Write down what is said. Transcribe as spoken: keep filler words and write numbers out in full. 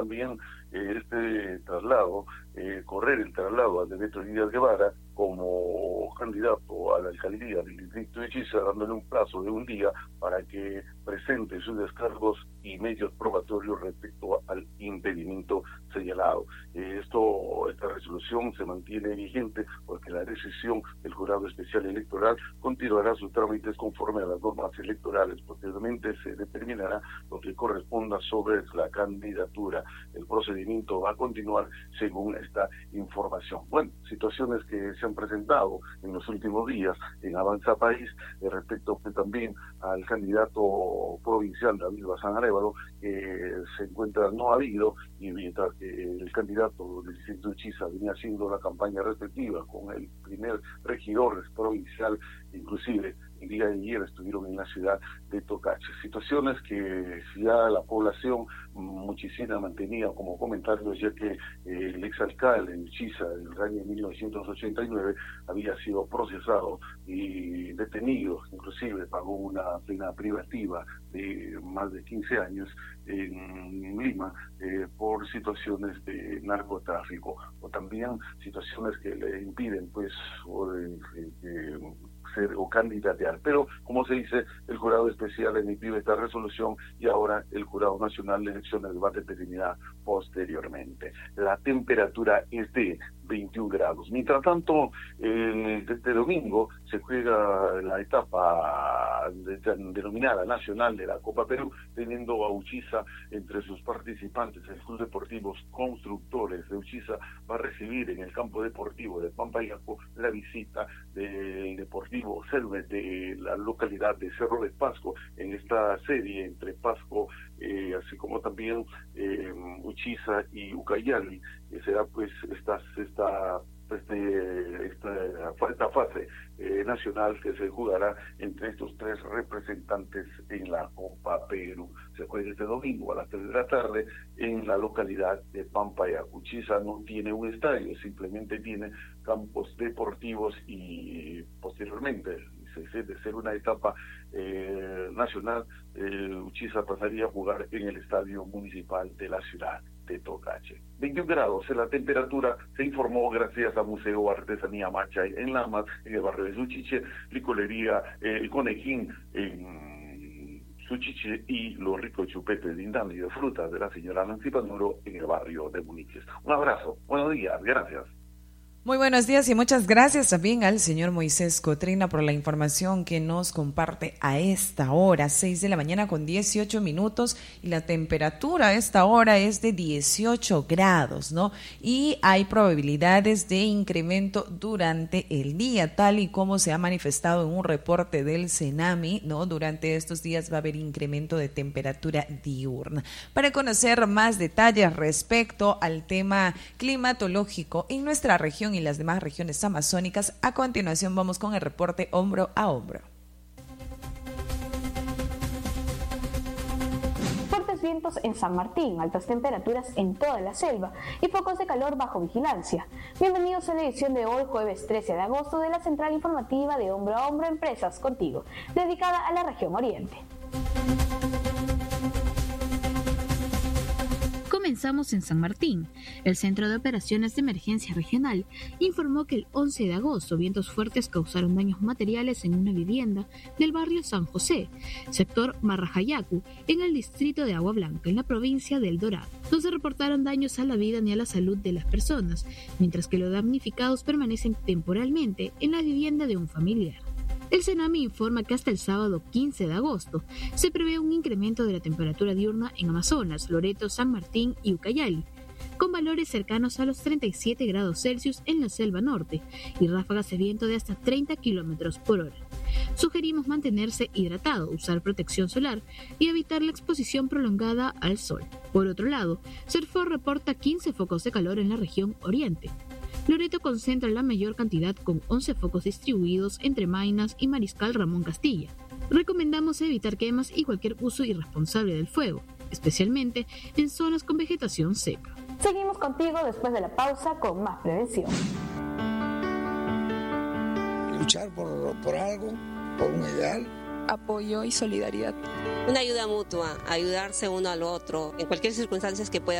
también eh, este traslado, eh, correr el traslado a Demetrio Díaz Guevara como candidato a la alcaldía del distrito de Uchiza, dándole un plazo de un día para que presente sus descargos y medios probatorios respecto al impedimento señalado. Eh, esto, esta resolución se mantiene vigente porque la decisión del Jurado Especial Electoral continuará sus trámites conforme a las normas electorales. Posteriormente se determinará lo que corresponda sobre la candidatura. El procedimiento va a continuar según esta información. Bueno, situaciones que se han presentado en los últimos días en Avanza País eh, respecto pues, también al candidato provincial David Bazán Arévalo, que se encuentra no habido, y mientras que el candidato del distrito de Uchiza venía haciendo la campaña respectiva con el primer regidor provincial, inclusive el día de ayer estuvieron en la ciudad de Tocache. Situaciones que ya la población muchísima mantenía como comentarios, ya que eh, el exalcalde de Uchiza del año mil novecientos ochenta y nueve había sido procesado y detenido, inclusive pagó una pena privativa de más de quince años en Lima eh, por situaciones de narcotráfico, o también situaciones que le impiden pues o de, de, de, ser o candidatear. Pero, como se dice, el Jurado Especial emitió esta resolución y ahora el Jurado Nacional de Elecciones va a determinar posteriormente. La temperatura es de veintiún grados. Mientras tanto, eh, este domingo se juega la etapa de, de, denominada nacional de la Copa Perú, teniendo a Uchiza entre sus participantes. El Club Deportivo Constructores de Uchiza va a recibir en el campo deportivo de Pampayaco la visita del Deportivo Selve de la localidad de Cerro de Pasco, en esta serie entre Pasco, eh, así como también eh, Uchiza y Ucayali, que será pues esta, esta Este, esta, esta fase eh, nacional que se jugará entre estos tres representantes en la Copa Perú. Se juega este domingo a las tres de la tarde en la localidad de Pampayaco. Uchiza no tiene un estadio, simplemente tiene campos deportivos y posteriormente, de ser una etapa eh, nacional, eh, Uchiza pasaría a jugar en el estadio municipal de la ciudad de Tocache. veintiún grados en la temperatura, se informó gracias a Museo Artesanía Machay en Lamas, en el barrio de Suchiche, Licolería eh, El Conejín en Suchiche y los ricos chupetes de Indami de frutas de la señora Nancy Panuro en el barrio de Muniches. Un abrazo, buenos días, gracias. Muy buenos días y muchas gracias también al señor Moisés Cotrina por la información que nos comparte a esta hora, seis de la mañana con dieciocho minutos, y la temperatura a esta hora es de dieciocho grados, ¿no? Y hay probabilidades de incremento durante el día, tal y como se ha manifestado en un reporte del CENAMI, ¿no? Durante estos días va a haber incremento de temperatura diurna. Para conocer más detalles respecto al tema climatológico en nuestra región y las demás regiones amazónicas, a continuación vamos con el reporte Hombro a Hombro. Fuertes vientos en San Martín, altas temperaturas en toda la selva y focos de calor bajo vigilancia. Bienvenidos a la edición de hoy, jueves trece de agosto, de la central informativa de Hombro a Hombro Empresas Contigo, dedicada a la región Oriente. Comenzamos en San Martín. El Centro de Operaciones de Emergencia Regional informó que el once de agosto vientos fuertes causaron daños materiales en una vivienda del barrio San José, sector Marrajayacu, en el distrito de Agua Blanca, en la provincia del Dorado. No se reportaron daños a la vida ni a la salud de las personas, mientras que los damnificados permanecen temporalmente en la vivienda de un familiar. El CENAMI informa que hasta el sábado quince de agosto se prevé un incremento de la temperatura diurna en Amazonas, Loreto, San Martín y Ucayali, con valores cercanos a los treinta y siete grados Celsius en la selva norte y ráfagas de viento de hasta treinta kilómetros por hora. Sugerimos mantenerse hidratado, usar protección solar y evitar la exposición prolongada al sol. Por otro lado, CERFOR reporta quince focos de calor en la región oriente. Loreto concentra la mayor cantidad con once focos distribuidos entre Maynas y Mariscal Ramón Castilla. Recomendamos evitar quemas y cualquier uso irresponsable del fuego, especialmente en zonas con vegetación seca. Seguimos contigo después de la pausa con más prevención. Luchar por, por algo, por un ideal. Apoyo y solidaridad. Una ayuda mutua, ayudarse uno al otro en cualquier circunstancia que pueda